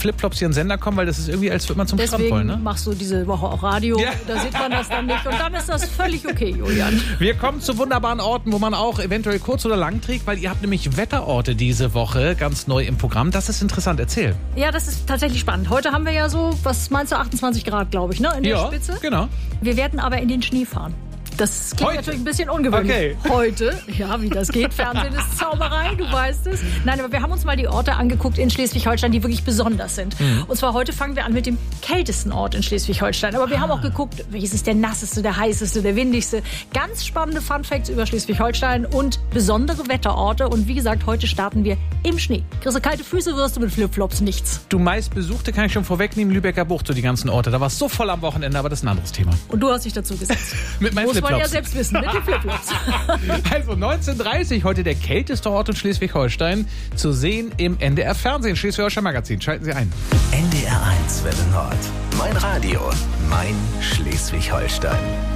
Flipflops hier in den Sender kommen, weil das ist irgendwie, als würde man zum Strand wollen. Deswegen machst du diese Woche auch Radio, da sieht man das dann nicht. Und dann ist das völlig okay, Julian. Wir kommen zu wunderbaren Orten, wo man auch eventuell kurz oder lang trägt, weil ihr habt nämlich Wetterorte diese Woche ganz neu im Programm. Das ist interessant, erzähl. Ja, das ist tatsächlich spannend. Heute haben wir ja so, was meinst du, 28 Grad, glaube ich, ne, in der Spitze? Genau. Wir werden aber in den Schnee fahren. Das klingt natürlich ein bisschen ungewöhnlich. Okay. Heute, ja, wie das geht, Fernsehen ist Zauberei, du weißt es. Nein, aber wir haben uns mal die Orte angeguckt in Schleswig-Holstein, die wirklich besonders sind. Und zwar heute fangen wir an mit dem kältesten Ort in Schleswig-Holstein. Aber wir haben auch geguckt, welches ist der nasseste, der heißeste, der windigste. Ganz spannende Funfacts über Schleswig-Holstein und besondere Wetterorte. Und wie gesagt, heute starten wir im Schnee. Kriegst du kalte Füße, wirst du mit Flipflops nichts. Du meist besuchte, kann ich schon vorwegnehmen, Lübecker Bucht, so die ganzen Orte. Da war es so voll am Wochenende, aber das ist ein anderes Thema. Und du hast dich dazu gesetzt. Mit meinen Muss man ja Flipflops. selbst wissen, mit den Flipflops. Also 19:30, heute der kälteste Ort in Schleswig-Holstein, zu sehen im NDR-Fernsehen, Schleswig-Holstein Magazin. Schalten Sie ein. NDR 1 Welle Nord. Mein Radio, mein Schleswig-Holstein.